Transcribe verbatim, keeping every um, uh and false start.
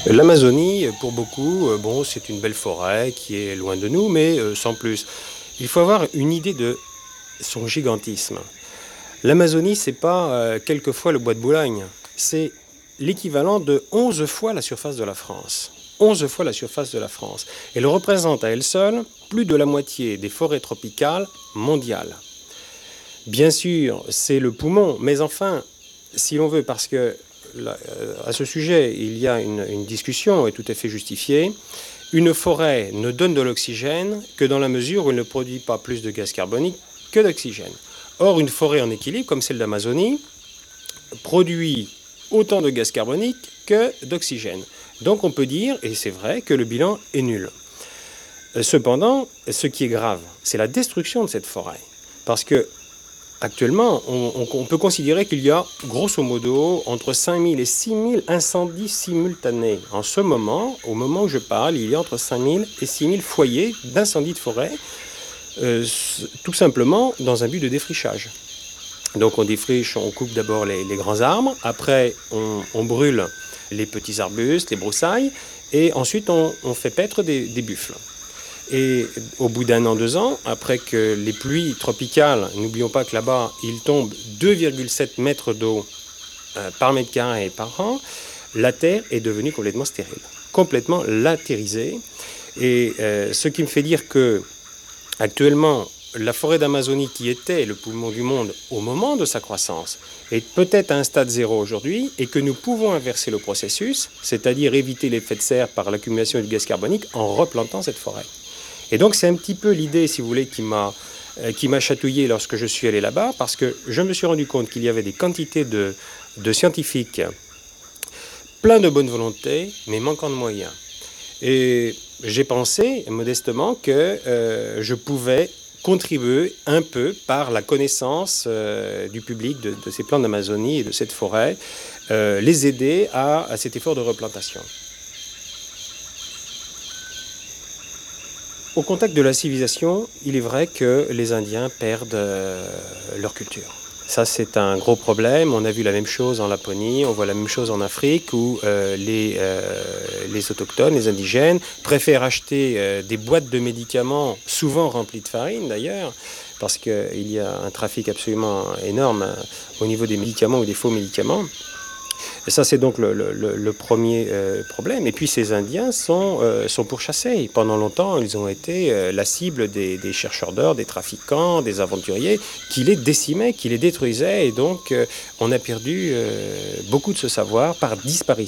L'Amazonie, pour beaucoup, euh, bon, c'est une belle forêt qui est loin de nous, mais euh, sans plus. Il faut avoir une idée de son gigantisme. L'Amazonie, c'est pas euh, quelquefois le bois de Boulogne, c'est l'équivalent de onze fois la surface de la France. onze fois la surface de la France. Elle représente à elle seule plus de la moitié des forêts tropicales mondiales. Bien sûr, c'est le poumon, mais enfin, si l'on veut, parce que là, à ce sujet, il y a une, une discussion, et tout à fait justifiée, une forêt ne donne de l'oxygène que dans la mesure où elle ne produit pas plus de gaz carbonique que d'oxygène. Or, une forêt en équilibre, comme celle d'Amazonie, produit autant de gaz carbonique que d'oxygène. Donc on peut dire, et c'est vrai, que le bilan est nul. Cependant, ce qui est grave, c'est la destruction de cette forêt. Parce que actuellement, on, on, on peut considérer qu'il y a, grosso modo, entre cinq mille et six mille incendies simultanés. En ce moment, au moment où je parle, il y a entre cinq mille et six mille foyers d'incendies de forêt, euh, tout simplement dans un but de défrichage. Donc on défriche, on coupe d'abord les, les grands arbres, après on, on brûle les petits arbustes, les broussailles, et ensuite on, on fait paître des, des buffles. Et au bout d'un an, deux ans, après que les pluies tropicales, n'oublions pas que là-bas, il tombe deux virgule sept mètres d'eau euh, par mètre carré par an, la terre est devenue complètement stérile, complètement latérisée. Et euh, ce qui me fait dire que, actuellement, la forêt d'Amazonie, qui était le poumon du monde au moment de sa croissance, est peut-être à un stade zéro aujourd'hui, et que nous pouvons inverser le processus, c'est-à-dire éviter l'effet de serre par l'accumulation du gaz carbonique en replantant cette forêt. Et donc c'est un petit peu l'idée, si vous voulez, qui m'a, euh, qui m'a chatouillé lorsque je suis allé là-bas, parce que je me suis rendu compte qu'il y avait des quantités de, de scientifiques pleins de bonne volonté, mais manquant de moyens. Et j'ai pensé, modestement, que euh, je pouvais contribuer un peu par la connaissance euh, du public de, de ces plans d'Amazonie et de cette forêt, euh, les aider à, à cet effort de replantation. Au contact de la civilisation, il est vrai que les Indiens perdent euh, leur culture. Ça, c'est un gros problème. On a vu la même chose en Laponie, on voit la même chose en Afrique, où euh, les, euh, les autochtones, les indigènes, préfèrent acheter euh, des boîtes de médicaments, souvent remplies de farine d'ailleurs, parce qu'il y a un trafic absolument énorme hein, au niveau des médicaments ou des faux médicaments. Et ça, c'est donc le, le, le premier euh, problème. Et puis, ces Indiens sont, euh, sont pourchassés. Pendant longtemps, ils ont été euh, la cible des, des chercheurs d'or, des trafiquants, des aventuriers, qui les décimaient, qui les détruisaient. Et donc, euh, on a perdu euh, beaucoup de ce savoir par disparition.